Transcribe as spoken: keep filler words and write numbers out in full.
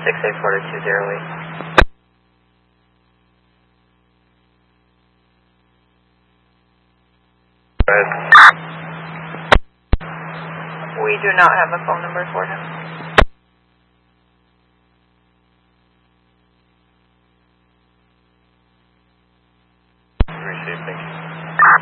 six eight four two zero eight. We do not have a phone number for him.